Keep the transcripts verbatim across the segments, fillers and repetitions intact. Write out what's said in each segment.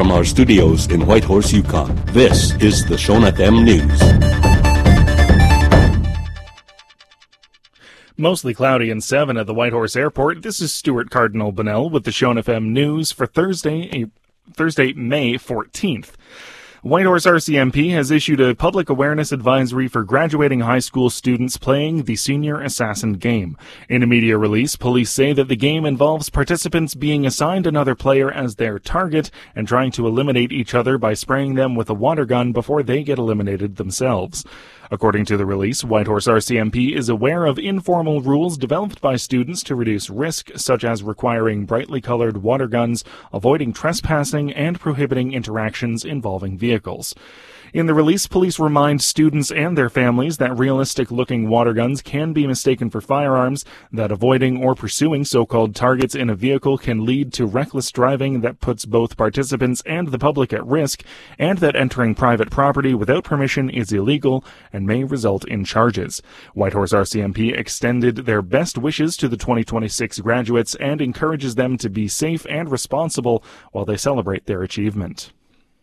From our studios in Whitehorse, Yukon, this is the Shon F M News. Mostly cloudy and seven at the Whitehorse Airport. This is Stuart Cardinal Bonnell with the Shon F M News for Thursday, Thursday, May fourteenth. Whitehorse R C M P has issued a public awareness advisory for graduating high school students playing the Senior Assassin game. In a media release, police say that the game involves participants being assigned another player as their target and trying to eliminate each other by spraying them with a water gun before they get eliminated themselves. According to the release, Whitehorse R C M P is aware of informal rules developed by students to reduce risk, such as requiring brightly colored water guns, avoiding trespassing, and prohibiting interactions involving vehicles. In the release, police remind students and their families that realistic-looking water guns can be mistaken for firearms, that avoiding or pursuing so-called targets in a vehicle can lead to reckless driving that puts both participants and the public at risk, and that entering private property without permission is illegal and may result in charges. Whitehorse R C M P extended their best wishes to the twenty twenty-six graduates and encourages them to be safe and responsible while they celebrate their achievement.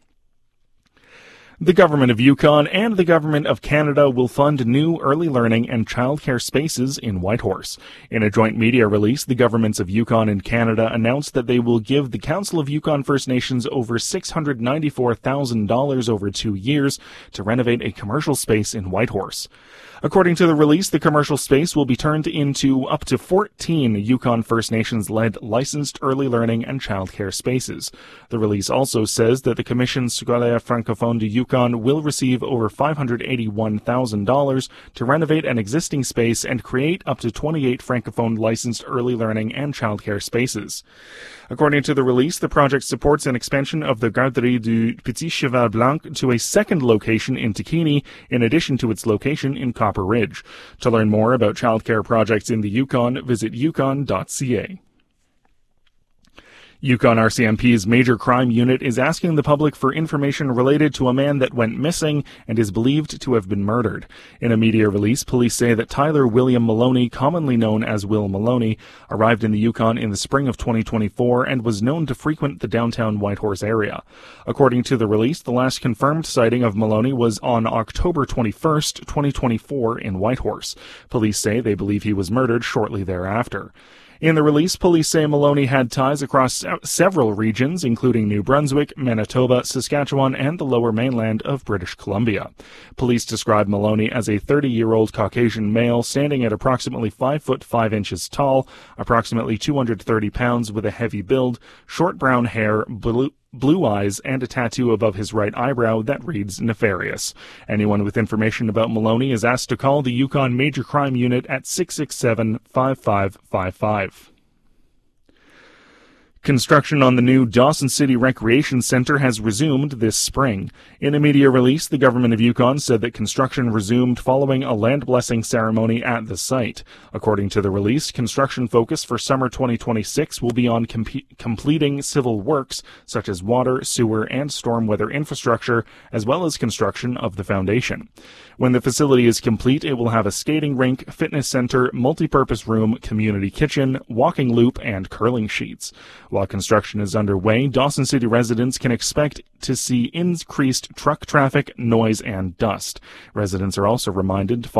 The Government of Yukon and the Government of Canada will fund new early learning and childcare spaces in Whitehorse. In a joint media release, the governments of Yukon and Canada announced that they will give the Council of Yukon First Nations over six hundred ninety-four thousand dollars over two years to renovate a commercial space in Whitehorse. According to the release, the commercial space will be turned into up to fourteen Yukon First Nations-led licensed early learning and childcare spaces. The release also says that the Commission Scolaire Francophone de Yukon will receive over five hundred eighty-one thousand dollars to renovate an existing space and create up to twenty-eight Francophone licensed early learning and childcare spaces. According to the release, the project supports an expansion of the Garderie du Petit Cheval Blanc to a second location in Takini, in addition to its location in Copper Ridge. To learn more about childcare projects in the Yukon, visit yukon dot c a. Yukon R C M P's Major Crime Unit is asking the public for information related to a man that went missing and is believed to have been murdered. In a media release, police say that Tyler William Maloney, commonly known as Will Maloney, arrived in the Yukon in the spring of twenty twenty-four and was known to frequent the downtown Whitehorse area. According to the release, the last confirmed sighting of Maloney was on October twenty-first, twenty twenty-four in Whitehorse. Police say they believe he was murdered shortly thereafter. In the release, police say Maloney had ties across several regions, including New Brunswick, Manitoba, Saskatchewan, and the lower mainland of British Columbia. Police describe Maloney as a thirty-year-old Caucasian male standing at approximately five foot five inches tall, approximately two hundred thirty pounds, with a heavy build, short brown hair, blue blue eyes, and a tattoo above his right eyebrow that reads Nefarious. Anyone with information about Maloney is asked to call the Yukon Major Crime Unit at six six seven, five five five five. Construction on the new Dawson City Recreation Center has resumed this spring. In a media release, the Government of Yukon said that construction resumed following a land blessing ceremony at the site. According to the release, construction focus for summer twenty twenty-six will be on com- completing civil works such as water, sewer, and stormwater infrastructure, as well as construction of the foundation. When the facility is complete, it will have a skating rink, fitness center, multi-purpose room, community kitchen, walking loop, and curling sheets. While construction is underway, Dawson City residents can expect to see increased truck traffic, noise, and dust. Residents are also reminded to follow